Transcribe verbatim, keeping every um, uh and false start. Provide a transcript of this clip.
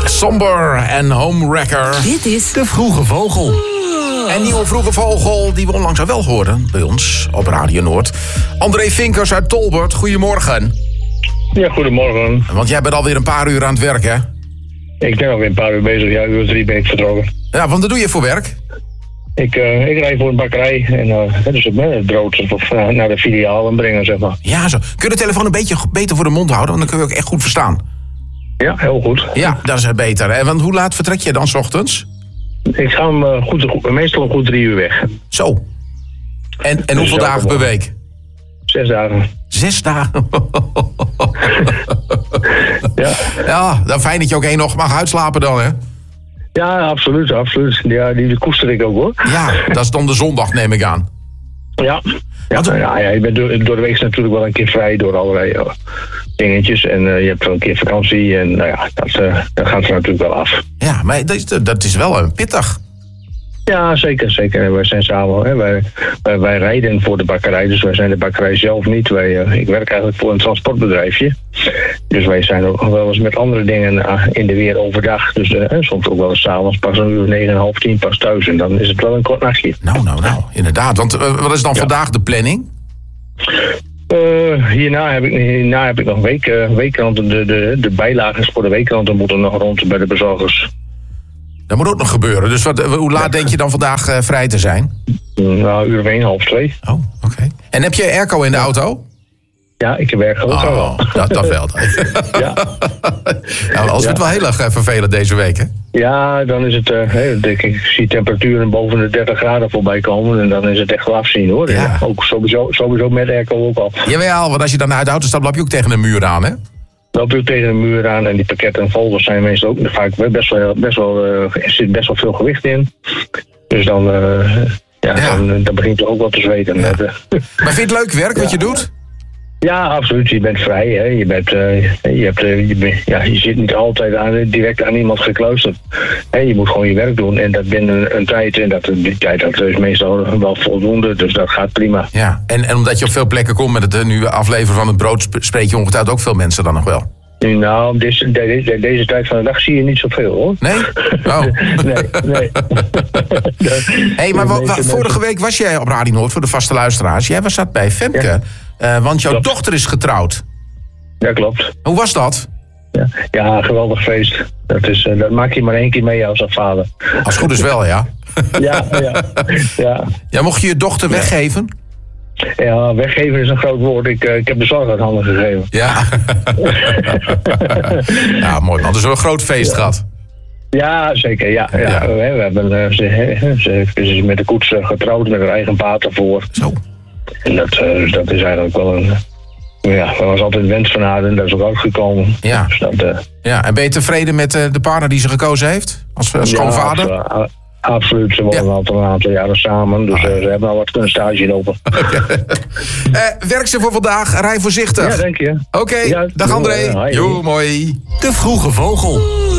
Somber en Homewrecker. Dit is De Vroege Vogel. En nieuwe Vroege Vogel die we onlangs al wel hoorden bij ons op Radio Noord. André Vinkers uit Tolbert, goedemorgen. Ja, goedemorgen. Want jij bent alweer een paar uur aan het werk, hè? Ik ben alweer een paar uur bezig. Ja, uur drie ben ik vertrokken. Ja, want wat doe je voor werk? Ik, uh, ik rijd voor een bakkerij en uh, dus ik ben het brood of, uh, naar de filialen brengen, zeg maar. Ja, zo. Kun je de telefoon een beetje beter voor de mond houden? Want dan kun je ook echt goed verstaan. Ja, heel goed. Ja, dat is beter. En want hoe laat vertrek je dan 's ochtends? Ik ga hem uh, goed, meestal een goed drie uur weg. Zo. En, en hoeveel dagen per week? Zes dagen. Zes dagen? Ja. Ja, dan fijn dat je ook één nog mag uitslapen dan, hè? Ja, absoluut, absoluut. Ja, die, die koester ik ook, hoor. Ja, dat is dan de zondag, neem ik aan. Ja. Ja, nou, ja, je bent door, door de week natuurlijk wel een keer vrij door allerlei uh, dingetjes. En uh, je hebt wel een keer vakantie en nou ja, dat, uh, dat gaat er natuurlijk wel af. Ja, maar dat is, dat is wel een pittig. Ja, zeker, zeker. Wij zijn samen, hè. Wij, wij, wij rijden voor de bakkerij, dus wij zijn de bakkerij zelf niet. Wij, uh, ik werk eigenlijk voor een transportbedrijfje. Dus wij zijn ook wel eens met andere dingen uh, in de weer overdag. Dus uh, soms ook wel eens 's avonds pas een uur negen, half tien pas thuis. En dan is het wel een kort nachtje. Nou, nou, nou, inderdaad. Want uh, wat is dan ja. vandaag de planning? Uh, hierna, heb ik, hierna heb ik nog week, uh, weekkranten. De, de, de bijlagen voor de weekkranten moeten nog rond bij de bezorgers. Dat moet ook nog gebeuren. Dus wat, hoe laat ja. denk je dan vandaag uh, vrij te zijn? Nou, uur of één, half twee. Oh, oké. Okay. En heb je airco in de auto? Ja, ik heb airco. Oh, wel. Dat, dat wel. Ja. Nou, als ja. het wel heel erg uh, vervelend deze week, hè? Ja, dan is het... Uh, hey, ik, ik zie temperaturen boven de dertig graden voorbij komen. En dan is het echt wel afzien, hoor. Ja. Ja, ook sowieso, sowieso met airco ook al. Jawel, want als je dan uit de auto stapt, loop je ook tegen een muur aan, hè? Loop je tegen een muur aan en die pakketten en folders zijn meestal ook vaak best wel, best wel, uh, er zit best wel veel gewicht in. Dus dan, uh, ja, ja. dan, dan begint je ook wel te zweten. Ja. Met, uh, maar vind je het leuk werk wat ja. je doet? Ja, absoluut. Je bent vrij. Hè. Je, bent, uh, je, hebt, uh, je, bent, ja, je zit niet altijd aan, direct aan iemand gekluisterd. Hè, je moet gewoon je werk doen en dat binnen een, een tijd. En dat, die tijd dat is meestal wel voldoende, dus dat gaat prima. Ja, en, en omdat je op veel plekken komt met het uh, nu afleveren van het brood, spreek je ongetwijfeld ook veel mensen dan nog wel? Nou, deze, deze, deze tijd van de dag zie je niet zoveel, hoor. Nee? Oh. nee, nee. hey, maar wat, wat, vorige week was jij op Radio Noord voor de vaste luisteraars. Jij was zat bij Femke, ja. uh, want jouw klopt. dochter is getrouwd. Ja, klopt. Hoe was dat? Ja, ja, geweldig feest. Dat, is, uh, dat maak je maar één keer mee als vader. Als het goed is wel, ja. ja, ja, ja. Ja, mocht je je dochter ja. weggeven? Ja, weggeven is een groot woord. Ik, uh, ik heb de zorg uit handen gegeven. Ja. Ja, mooi man. Dus we hebben een groot feest ja. gehad. Ja, zeker. Ja, ja. ja. We, we hebben, uh, ze, ze, ze is met de koets getrouwd met haar eigen paard ervoor. Zo. En dat, uh, dat is eigenlijk wel een... Ja, dat was altijd een wens van haar en dat is ook uitgekomen. Ja. Dus dat, uh, ja. En ben je tevreden met uh, de partner die ze gekozen heeft? Als, als schoonvader? Ja, absoluut. Absoluut, ze wonen ja. al een aantal jaren samen, dus uh, ze hebben al wat een stage lopen. uh, werk ze voor vandaag, rij voorzichtig. Ja, dank je. Oké, okay, ja, dag André. Uh, Jo, mooi. De Vroege Vogel.